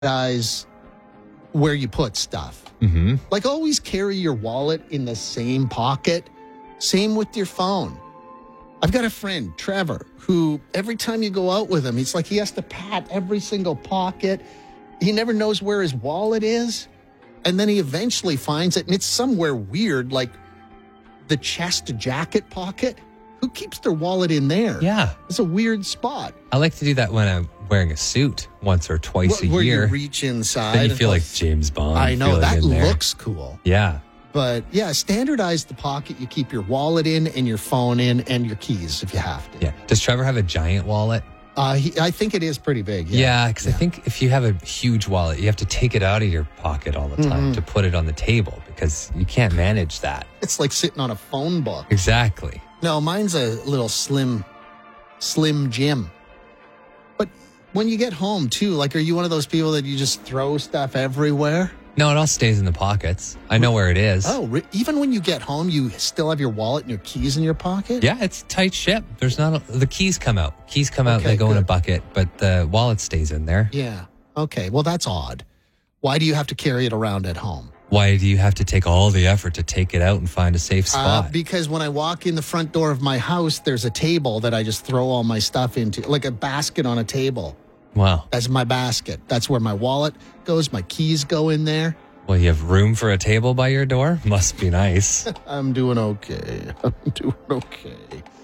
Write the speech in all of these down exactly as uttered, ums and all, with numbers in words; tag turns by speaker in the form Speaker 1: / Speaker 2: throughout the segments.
Speaker 1: guys where you put stuff.
Speaker 2: Mm-hmm.
Speaker 1: Like, always carry your wallet in the same pocket. Same with your phone. I've got a friend, Trevor, who every time you go out with him, it's like he has to pat every single pocket. He never knows where his wallet is. And then he eventually finds it, and it's somewhere weird, like the chest jacket pocket. Who keeps their wallet in there?
Speaker 2: Yeah.
Speaker 1: It's a weird spot.
Speaker 2: I like to do that when I'm wearing a suit once or twice
Speaker 1: Where,
Speaker 2: a
Speaker 1: where
Speaker 2: year.
Speaker 1: you reach inside.
Speaker 2: Then you
Speaker 1: and
Speaker 2: feel
Speaker 1: go,
Speaker 2: like James Bond.
Speaker 1: I know,
Speaker 2: feeling
Speaker 1: that
Speaker 2: in there.
Speaker 1: looks cool.
Speaker 2: Yeah.
Speaker 1: But yeah, standardize the pocket you keep your wallet in and your phone in and your keys if you have to.
Speaker 2: Yeah. Does Trevor have a giant wallet?
Speaker 1: Uh, he, I think it is pretty big.
Speaker 2: Yeah, because yeah, I think if you have a huge wallet, you have to take it out of your pocket all the time
Speaker 1: mm-hmm.
Speaker 2: to put it on the table because you can't manage that.
Speaker 1: It's like sitting on a phone book.
Speaker 2: Exactly.
Speaker 1: No, mine's a little slim, slim Jim. But when you get home too, like, are you one of those people that you just throw stuff everywhere?
Speaker 2: No, it all stays in the pockets. I know where it is.
Speaker 1: Oh, re- even when you get home, you still have your wallet and your keys in your pocket?
Speaker 2: Yeah, it's tight ship. There's not a, the keys come out. Keys come out,
Speaker 1: Okay,
Speaker 2: they go
Speaker 1: good.
Speaker 2: in a bucket, but the wallet stays in there.
Speaker 1: Yeah. Okay. Well, that's odd. Why do you have to carry it around at home?
Speaker 2: Why do you have to take all the effort to take it out and find a safe spot?
Speaker 1: Uh, because when I walk in the front door of my house, there's a table that I just throw all my stuff into, like a basket on a table.
Speaker 2: Wow.
Speaker 1: That's my basket. That's where my wallet goes. My keys go in there.
Speaker 2: Well, you have room for a table by your door? Must be nice.
Speaker 1: I'm doing okay. I'm doing okay.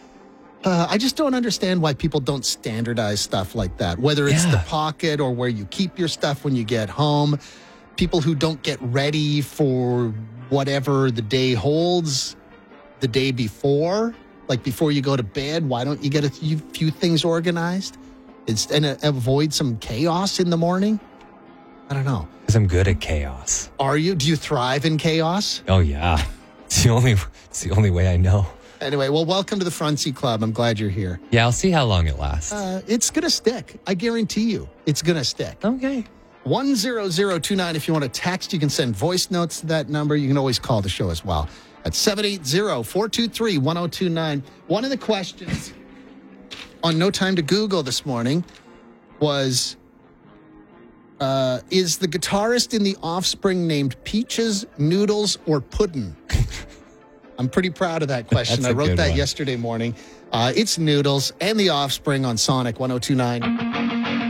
Speaker 1: Uh, I just don't understand why people don't standardize stuff like that, whether it's
Speaker 2: Yeah.
Speaker 1: the pocket or where you keep your stuff when you get home. People who don't get ready for whatever the day holds the day before, like before you go to bed, why don't you get a few, few things organized it's, and uh, avoid some chaos in the morning? I don't know.
Speaker 2: Because I'm good at chaos.
Speaker 1: Are you? Do you thrive in chaos?
Speaker 2: Oh, yeah. It's the only, it's the only way I know.
Speaker 1: Anyway, well, welcome to the Front Seat Club. I'm glad you're here.
Speaker 2: Yeah, I'll see how long it lasts.
Speaker 1: Uh, it's going to stick. I guarantee you. It's going to stick.
Speaker 2: Okay.
Speaker 1: one zero zero two nine. If you want to text, you can send voice notes to that number. You can always call the show as well at seven eight zero, four two three, one zero two nine. One of the questions on No Time to Google this morning was, uh, is the guitarist in The Offspring named Peaches, Noodles, or Puddin'? I'm pretty proud of that question. I wrote that
Speaker 2: one.
Speaker 1: yesterday morning. Uh, it's Noodles and The Offspring on Sonic one oh two nine.